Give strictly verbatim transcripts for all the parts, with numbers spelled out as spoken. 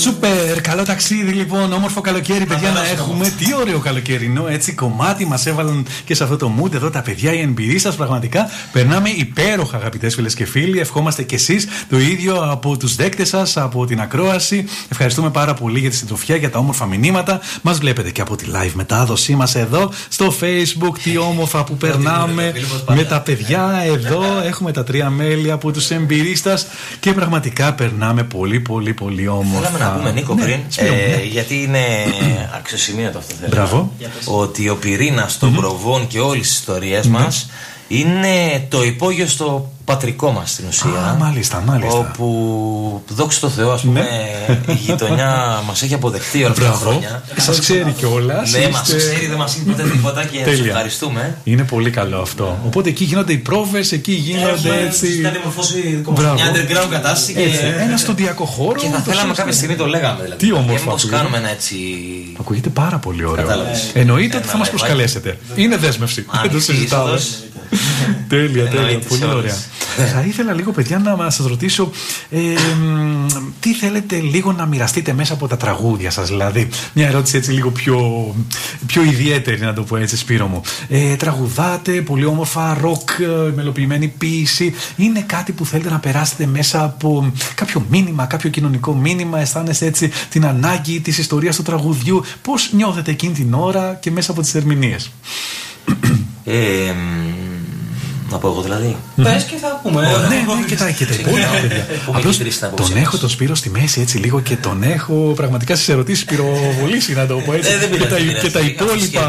Σούπερ, καλό ταξίδι λοιπόν, όμορφο καλοκαίρι, παιδιά, να έχουμε. Τι ωραίο καλοκαιρινό έτσι κομμάτι μας έβαλαν και σε αυτό το mood εδώ τα παιδιά, οι εμπειροί σας. Πραγματικά περνάμε υπέροχα, αγαπητές φίλες και φίλοι. Ευχόμαστε κι εσείς το ίδιο από τους δέκτες σας, από την ακρόαση. Ευχαριστούμε πάρα πολύ για τη συντροφιά, για τα όμορφα μηνύματα. Μας βλέπετε και από τη live μετάδοσή μας εδώ στο Facebook. Τι όμορφα που περνάμε με τα παιδιά εδώ. Έχουμε τα τρία μέλη από τους εμπειροί σας και πραγματικά περνάμε πολύ, πολύ, πολύ όμορφα. Θέλαμε να πούμε, Νίκο, ναι, πριν, ε, ναι. γιατί είναι αξιοσημείωτο αυτό θέλω. Μπράβο. Ότι ο πυρήνας των mm-hmm. προβών και όλες τις ιστορίες mm-hmm. μας είναι το υπόγειο στο πατρικό μας στην ουσία. Α, μάλιστα, μάλιστα. Όπου, δόξα τω Θεώ, ας πούμε, ναι. η γειτονιά μας έχει αποδεχτεί όλα αυτά τα χρόνια. Σας ξέρει κιόλας. Ναι, είστε... μας ξέρει, δεν μας είπε ποτέ τίποτα και σας ευχαριστούμε. Είναι πολύ καλό αυτό. Yeah. Οπότε εκεί γίνονται οι πρόβες, εκεί γίνονται yeah, έτσι. Έχει διαμορφώσει μια underground κατάσταση και ένα στοντιακό χώρο. Και θα θέλαμε κάποια στιγμή, το λέγαμε δηλαδή. Τι όμορφα. Μήπως κάνουμε ένα έτσι. Ακούγεται πάρα πολύ ωραίο. Εννοείται ότι θα μας προσκαλέσετε. Είναι δέσμευση. Δεν το συζητάμε. Τέλεια, τέλεια, πολύ ωραία. Θα ήθελα λίγο, παιδιά, να σας ρωτήσω ε, τι θέλετε λίγο να μοιραστείτε μέσα από τα τραγούδια σας. Δηλαδή, μια ερώτηση έτσι λίγο πιο, πιο ιδιαίτερη, να το πω έτσι, Σπύρο μου. Ε, τραγουδάτε πολύ όμορφα, ροκ, μελοποιημένη ποίηση. Είναι κάτι που θέλετε να περάσετε μέσα από κάποιο μήνυμα, κάποιο κοινωνικό μήνυμα? Αισθάνεστε έτσι την ανάγκη της ιστορίας του τραγουδιού? Πώς νιώθετε εκείνη την ώρα και μέσα από τις ερμηνείες? Ε, να πω εγώ δηλαδή. Πες και θα πούμε. Ναι, ναι, και τα υπόλοιπα παιδιά. Απλώς τον έχω τον Σπύρο στη μέση έτσι λίγο και τον έχω πραγματικά στις ερωτήσεις πυροβολήσει, να το πω έτσι. Και τα υπόλοιπα.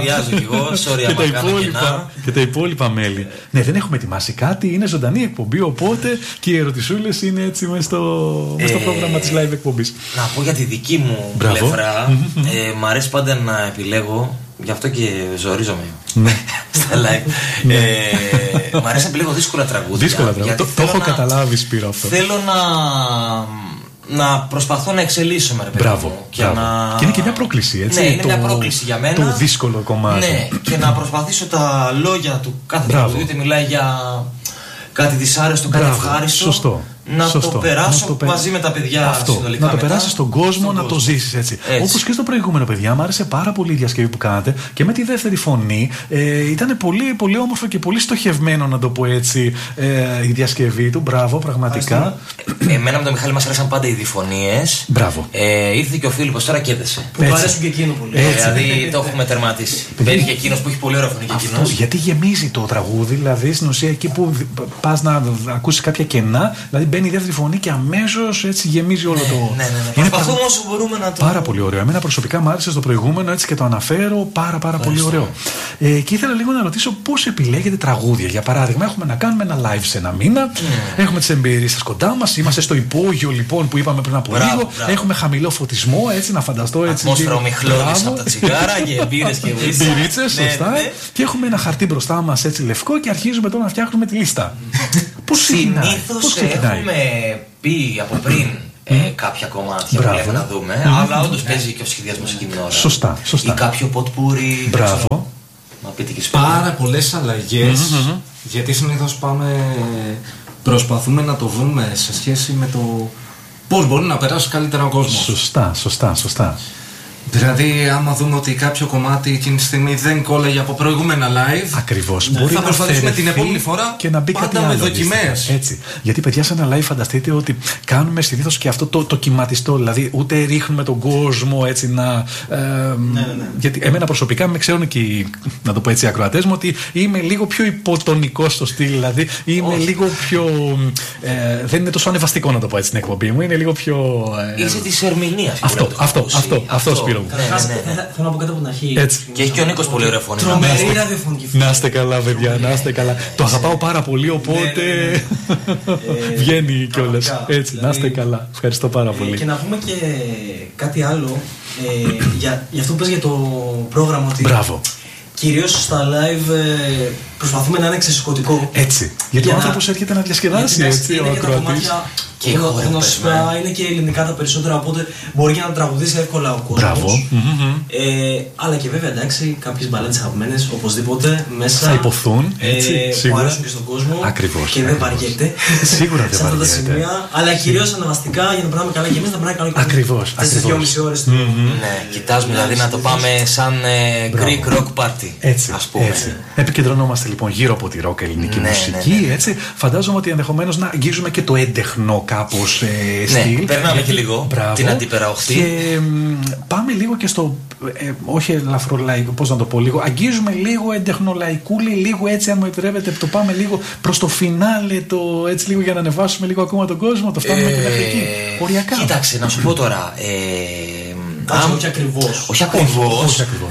Και τα υπόλοιπα μέλη. Ναι, δεν έχουμε ετοιμάσει κάτι, είναι ζωντανή εκπομπή, οπότε και οι ερωτησούλες είναι έτσι μέσα στο πρόγραμμα της live εκπομπής. Να πω για τη δική μου πλευρά, μ' αρέσει πάντα να επιλέγω. Γι' αυτό και ζορίζομαι στα live. Ναι. ε, μ' αρέσει να επιλέγω δύσκολα τραγούδια. Δύσκολα τραγούδια. Το, το έχω να... καταλάβει, Σπύρο, αυτό. Θέλω να, να προσπαθώ να εξελίσσομαι, ρε παιδί μπράβο, μου. Και, μπράβο. Να... και είναι και μια πρόκληση, έτσι. Ναι, είναι το... μια πρόκληση για μένα. Το δύσκολο κομμάτι. Ναι, και να προσπαθήσω τα λόγια του κάθε τραγουδιού, είτε μιλάει για κάτι δυσάρεστο, κάτι ευχάριστο. Σωστό. Να Σωστό. το περάσω να το πε... μαζί με τα παιδιά. Αυτό. Να το περάσει στον κόσμο, στον να κόσμο. Το ζήσει έτσι. έτσι. Όπως και στο προηγούμενο, παιδιά, μου άρεσε πάρα πολύ η διασκευή που κάνατε και με τη δεύτερη φωνή. Ε, ήταν πολύ, πολύ όμορφο και πολύ στοχευμένο, να το πω έτσι, ε, η διασκευή του. Μπράβο, πραγματικά. Ε, εμένα με τον Μιχάλη μας αρέσαν πάντα οι διφωνίες. Μπράβο. Ε, ήρθε και ο Φίλιππος τώρα και έδεσε. Που του αρέσουν και εκείνο πολύ. Ε, δηλαδή το έχουμε τερματίσει. Μπαίνει και εκείνος που έχει πολύ ωραία φωνή και εκείνος. Γιατί γεμίζει το τραγούδι, δηλαδή στην ουσία εκεί που πας να ακούσει κάποια κενά, δηλαδή μπαίνει η δεύτερη φωνή και αμέσως έτσι γεμίζει όλο το. Ναι, ναι, ναι. Προσπαθούμε όσο μπορούμε να το. Πάρα πολύ ωραίο. Εμένα προσωπικά μου άρεσε στο προηγούμενο έτσι και το αναφέρω. Πάρα, πάρα πολύ ωραίο. Ε, και ήθελα λίγο να ρωτήσω πώς επιλέγετε τραγούδια. Για παράδειγμα, έχουμε να κάνουμε ένα live σε ένα μήνα. Mm. Έχουμε τις εμπειρίες σας κοντά μας. Είμαστε στο υπόγειο λοιπόν που είπαμε πριν από μπράβο, λίγο. Μπράβο. Έχουμε χαμηλό φωτισμό, έτσι να φανταστώ έτσι. Ατμόσφαιρα ομιχλώδης από τα τσιγάρα και μπύρες και βρίσκα. Μπυρίτσες, σωστά. Ναι, ναι. Και έχουμε ένα χαρτί μπροστά μας έτσι λευκό και αρχίζουμε τώρα να φτιάχνουμε τη λίστα. Πώς συνήθως έχουμε πει από πριν ε, κάποια κομμάτια που λέμε να δούμε, mm-hmm. αλλά όντως παίζει και ο σχεδιασμός εκείνη την ώρα. Σωστά, σωστά. Ή κάποιο ποτπούρι. Μπράβο. Να πείτε και πάρα πολλές αλλαγές, mm-hmm. γιατί συνήθως πάμε, προσπαθούμε να το δούμε σε σχέση με το πώς μπορεί να περάσει καλύτερα ο κόσμος. Σωστά, σωστά, σωστά. Δηλαδή, άμα δούμε ότι κάποιο κομμάτι εκείνη τη στιγμή δεν κόλλαγε από προηγούμενα live, ακριβώς. Ναι, θα προσπαθήσουμε την επόμενη φορά και να μπει πάντα κάτι με άλλο, δοκιμές. Έτσι. Γιατί, παιδιά, σε ένα live φανταστείτε ότι κάνουμε συνήθως και αυτό το, το κυματιστό. Δηλαδή, ούτε ρίχνουμε τον κόσμο έτσι να. Ε, ναι, ναι, ναι. Γιατί εμένα προσωπικά με ξέρουν και οι, να το πω έτσι, οι ακροατές μου ότι είμαι λίγο πιο υποτονικό στο στυλ. Δηλαδή, είμαι Όχι. λίγο πιο. Ε, δεν είναι τόσο ανεβαστικό, να το πω έτσι, στην εκπομπή μου. Είναι λίγο πιο. Ε, Είσαι τη ερμηνεία. Αυτό, αυτό, αυτό, αυτό, Σπύρο. Ναι, ναι, ναι. Θέλω να πω κάτι από την αρχή. Έτσι. Και έχει και ο Νίκος πολύ ωραία φωνή. Τρομερή ραδιοφωνική φωνή. Να είστε καλά, παιδιά, να είστε καλά. Το αγαπάω πάρα πολύ, οπότε βγαίνει κιόλας. Έτσι, να είστε καλά. Ευχαριστώ πάρα πολύ. Και να πούμε και κάτι άλλο για αυτό που πες για το πρόγραμμα. Μπράβο. κυρίως στα live ε, προσπαθούμε να είναι εξαισθητικό. Έτσι. Γιατί Για ο να- άνθρωπος έρχεται να διασκεδάσει, γιατί, έτσι, είναι ο και τα ακροατής. κομμάτια Και η χώρα γνωστά, παίζουμε. είναι και ελληνικά τα περισσότερα, οπότε μπορεί και να τραγουδήσει εύκολα ο κόσμος. Μπράβο. Μμμ. Ε, αλλά και βέβαια εντάξει, κάποιες μπαλάντες αγαπημένες οπωσδήποτε μέσα. Θα υποθούν, έτσι, ε, που σίγουρα. αρέσουν και στον κόσμο. Ακριβώς, Και δεν ακριβώς. βαριέται. Σίγουρα δεν σε αυτά τα βαριέται. σημεία. Αλλά κυρίως αναβαστικά για να περνάμε καλά και εμείς να περνάμε καλά και Ακριβώς, Αυτές τις ακριβώς. δυόμιση ώρες του. Ναι, κοιτάζουμε δηλαδή να το πάμε σαν ε, Greek rock party. Έτσι, ας πούμε. έτσι. Επικεντρωνόμαστε λοιπόν γύρω από τη ροκ ελληνική Ναι, μουσική. ναι, ναι, ναι. Έτσι. Φαντάζομαι ότι ενδεχομένως να αγγίζουμε και το έντεχνο κάπως ε, Ναι, στυλ. περνάμε και λίγο Μπράβο. την αντίπερα οχτή. Και μ, πάμε λίγο και στο. Ε, όχι ελαφρολαϊκό, πώς να το πω λίγο. Αγγίζουμε λίγο εντεχνολαϊκούλη, λίγο έτσι, αν μου επιτρέπετε, το πάμε λίγο προς το φινάλε, το, έτσι λίγο για να ανεβάσουμε λίγο ακόμα τον κόσμο. Το φτάνουμε και μέχρι εκεί. Οριακά. Κοίταξε, να σου πω τώρα. Ε, Εντάξει, αν- όχι ακριβώς. όχι ακριβώς. όχι ακριβώς.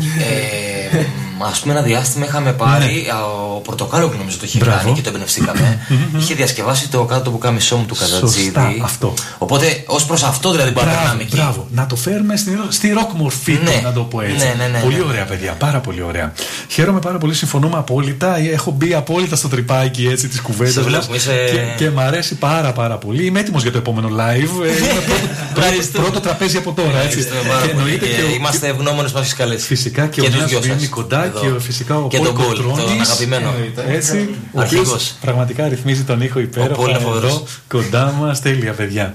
Ε, ας πούμε ένα διάστημα είχαμε πάρει, α, ο Πορτοκάλογλου νομίζω το είχε Μπράβο. κάνει και το εμπνευστήκαμε. Είχε διασκευάσει το κάτω του πουκάμισό μου του Σωστά, Καζατζίδη. αυτό. Οπότε ως προς αυτό δηλαδή μπορεί να περνάμε εκεί. Μπράβο. Να το φέρουμε στη, στη ροκ μορφή του, Ναι. να το πω έτσι. Ναι, ναι, ναι, πολύ ναι. ωραία, παιδιά. Πάρα πολύ ωραία. Χαίρομαι πάρα πολύ, συμφωνούμε απόλυτα. Έχω μπει απόλυτα στο τρυπάκι έτσι τη κουβέντα Σε μας. βλέπουμε, είσαι- Και, και μ' αρέσει πάρα πάρα πολύ. Είμαι έτοιμος για το επόμενο live. Ε, Είναι πρώτο, πρώτο, Ευχαριστούμε. πρώτο τραπέζι από τώρα. Έτσι. Ευχαριστούμε πάρα Και πολύ. εννοείται Και και ο- είμαστε ευγνώμονες που μας έχεις καλέσει. Φυσικά και, ο τους Νέας δυο σας είναι κοντά εδώ. και ο- φυσικά ο Και Πολ τον Πολ, Κοντρώνης, τον αγαπημένο. Έτσι, ο Αρχηγός. οποίος πραγματικά ρυθμίζει τον ήχο υπέροχα Πολ είναι εδώ φοβερός. κοντά μας. Τέλεια, παιδιά.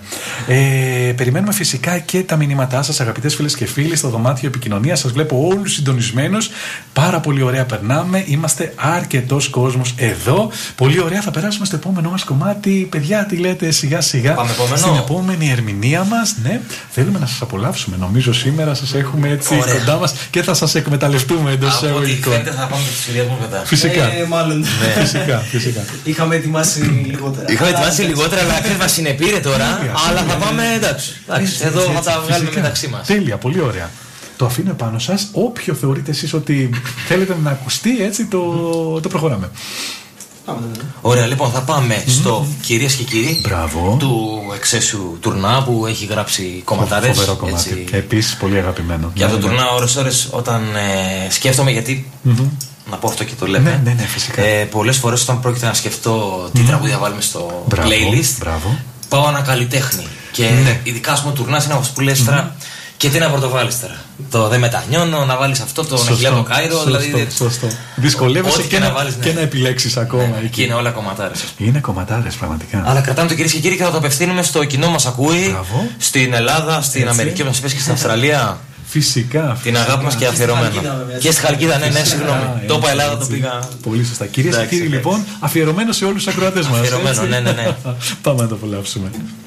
Ε, περιμένουμε φυσικά και τα μηνύματά σας, αγαπητές φίλες και φίλοι, στο δωμάτιο επικοινωνίας. Σας βλέπω όλους συντονισμένους. Πάρα πολύ ωραία περνάμε. Είμαστε αρκετός κόσμος εδώ. Πολύ ωραία. Θα περάσουμε στο επόμενο μας κομμάτι. Παιδιά, τι λέτε σιγά σιγά. Πάμε επόμενο. Στην επόμενη ερμηνεία μας. Ναι, θέλουμε να σας απολαύσουμε. Νομίζω σήμερα σας έχουμε έτσι Ωραία. κοντά μας και θα σας εκμεταλλευτούμε εντός Από ό,τι εισαγωγικών. φαίνεται θα πάμε και στους συνδυασμούς μετά. Φυσικά. Ε, μάλλον. Φυσικά, φυσικά. Είχαμε ετοιμάσει λιγότερα. Είχαμε ετοιμάσει λιγότερα, αλλά ακριβώς μας συνεπήρε τώρα. Αλλά θα πάμε εντάξει. εντάξει, Έτσι, Εδώ έτσι, θα έτσι, τα βγάλουμε φυσικά. μεταξύ μας. Τέλεια, πολύ ωραία. Το αφήνω επάνω σας. Όποιο θεωρείτε εσείς ότι θέλετε να ακουστεί, έτσι το, το προχωράμε. Πάμε, ναι, ναι. Ωραία, λοιπόν, θα πάμε στο κυρίες και κύριοι Μπράβο. του εξέσου τουρνά που έχει γράψει κομματάρες. Φοβερό κομμάτι. έτσι. Και επίσης πολύ αγαπημένο. Και αυτό Ναι, το ναι, ναι. τουρνά ώρες-ώρες όταν ε, σκέφτομαι, γιατί Μμμ. να πω αυτό και το λέμε. Ναι, ναι, ναι, φυσικά. Ε, πολλές φορές όταν πρόκειται να σκεφτώ τι τραγούδια θα βάλουμε στο Μπράβο, playlist, μπράβο. πάω ένα καλλιτέχνη. Και Ναι. ειδικά ας πούμε ο τουρνάς είναι αυτό που λες τώρα, και τι να πρωτοβάλεις τώρα. Το δεν μετανιώνω, να βάλεις αυτό, το να βλέπω Κάιρο. σωστό, Δηλαδή, σωστό. Δυσκολεύεσαι ό,τι και, και να να, βάλεις, ναι. και να επιλέξεις ακόμα ναι, εκεί. εκεί είναι όλα κομματάρες. Είναι κομματάρες πραγματικά. Αλλά κρατάμε το κυρίες και κύριοι και θα το απευθύνουμε στο κοινό μας ακούει. Μπράβο. Στην Ελλάδα, στην Έτσι. Αμερική, όπως είπες και στην Αυστραλία. Φυσικά. Την αγάπη μας και Χαλκίδα, αφιερωμένο. βέβαια. Και στη Χαλκίδα, ναι, ναι, συγγνώμη. Το είπα Ελλάδα, το πήγα. Πολύ σωστά. Κυρίες και Εντάξει, κύριοι, εντάξει. λοιπόν, αφιερωμένο σε όλους τους ακροατές μας. Αφιερωμένο, έτσι. ναι, ναι, ναι. Πάμε να το απολαύσουμε.